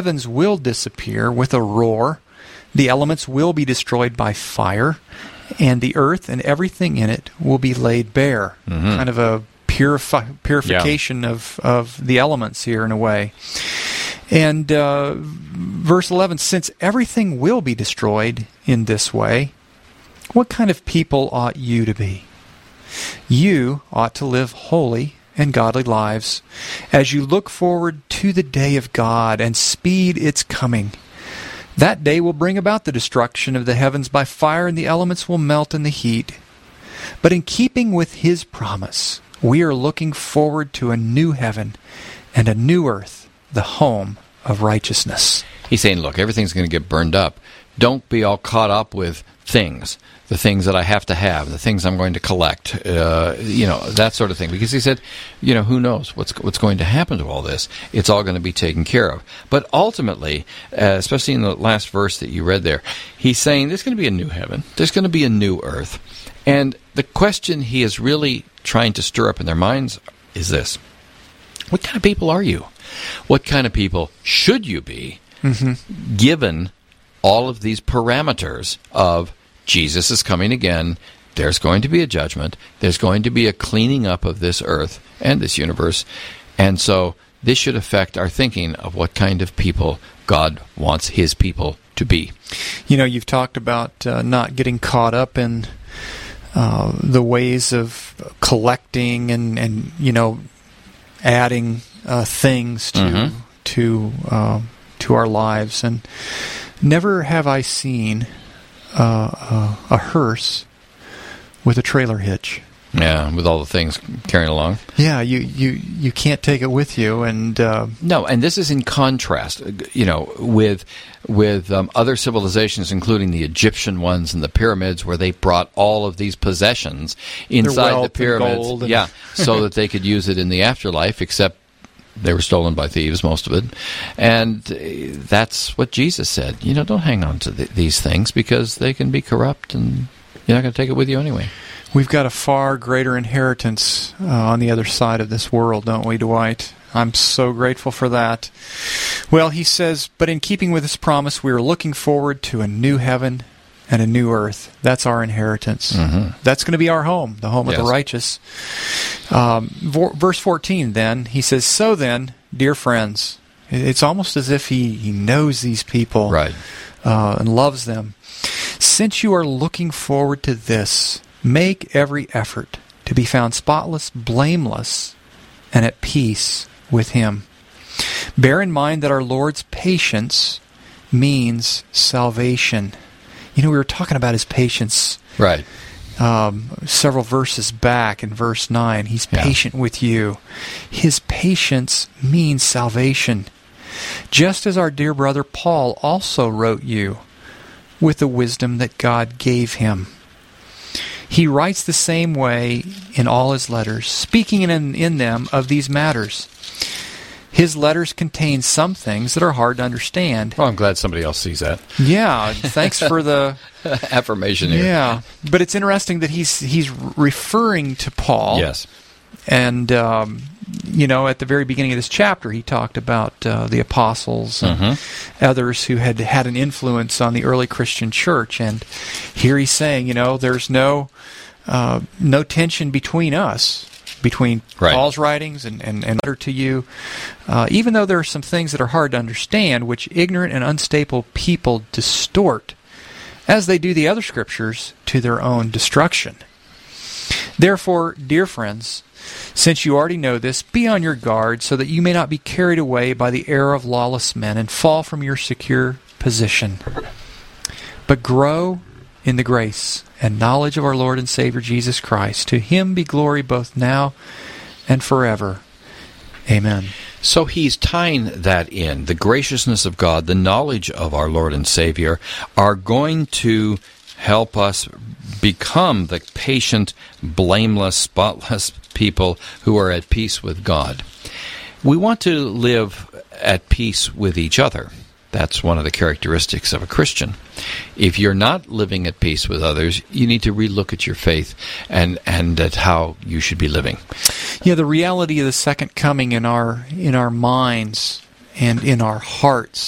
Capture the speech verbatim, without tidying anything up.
heavens will disappear with a roar, the elements will be destroyed by fire, and the earth and everything in it will be laid bare. Mm-hmm. Kind of a purifi- purification yeah. of, of the elements here in a way. And uh, verse eleven, since everything will be destroyed in this way, what kind of people ought you to be? You ought to live holy and godly lives as you look forward to the day of God and speed its coming. That day will bring about the destruction of the heavens by fire, and the elements will melt in the heat. But in keeping with His promise, we are looking forward to a new heaven and a new earth, the home of righteousness. He's saying, look, everything's going to get burned up. Don't be all caught up with things, the things that I have to have, the things I'm going to collect, uh, you know, that sort of thing. Because he said, you know, who knows what's what's going to happen to all this? It's all going to be taken care of. But ultimately, uh, especially in the last verse that you read there, he's saying there's going to be a new heaven, there's going to be a new earth. And the question he is really trying to stir up in their minds is this: what kind of people are you? What kind of people should you be, mm-hmm. given all of these parameters of Jesus is coming again, there's going to be a judgment, there's going to be a cleaning up of this earth and this universe, and so this should affect our thinking of what kind of people God wants His people to be. You know, you've talked about uh, not getting caught up in uh, the ways of collecting and, and you know, adding uh, things to mm-hmm. to uh, to our lives, and never have I seen uh, a, a hearse with a trailer hitch. Yeah, with all the things carrying along. Yeah, you, you, you can't take it with you, and uh, no, and this is in contrast, you know, with with um, other civilizations, including the Egyptian ones and the pyramids, where they brought all of these possessions inside the pyramids, and gold and yeah, so that they could use it in the afterlife. Except they were stolen by thieves, most of it, and that's what Jesus said. You know, don't hang on to th- these things because they can be corrupt, and you're not going to take it with you anyway. We've got a far greater inheritance uh, on the other side of this world, don't we, Dwight? I'm so grateful for that. Well, he says, but in keeping with his promise, we are looking forward to a new heaven and a new earth. That's our inheritance. Mm-hmm. That's going to be our home, the home yes. of the righteous. Um, verse fourteen, then, he says, so then, dear friends, it's almost as if he, he knows these people right. uh, and loves them. Since you are looking forward to this, make every effort to be found spotless, blameless, and at peace with Him. Bear in mind that our Lord's patience means salvation. You know, we were talking about His patience right. um, several verses back in verse nine. He's yeah. patient with you. His patience means salvation. Just as our dear brother Paul also wrote you with the wisdom that God gave him. He writes the same way in all his letters, speaking in, in them of these matters. His letters contain some things that are hard to understand. Well, I'm glad somebody else sees that. Yeah, thanks for the affirmation here. Yeah, but it's interesting that he's he's referring to Paul. Yes. And, um, you know, at the very beginning of this chapter, he talked about uh, the apostles and mm-hmm. others who had had an influence on the early Christian church. And here he's saying, you know, there's no uh, no tension between us, between right. Paul's writings and, and, and letter to you, uh, even though there are some things that are hard to understand, which ignorant and unstable people distort, as they do the other scriptures, to their own destruction. Therefore, dear friends, since you already know this, be on your guard so that you may not be carried away by the error of lawless men and fall from your secure position. But grow in the grace and knowledge of our Lord and Savior Jesus Christ. To Him be glory both now and forever. Amen. So he's tying that in. The graciousness of God, the knowledge of our Lord and Savior are going to help us become the patient, blameless, spotless people who are at peace with God. We want to live at peace with each other. That's one of the characteristics of a Christian. If you're not living at peace with others, you need to relook at your faith and, and at how you should be living. Yeah, the reality of the second coming in our in our minds and in our hearts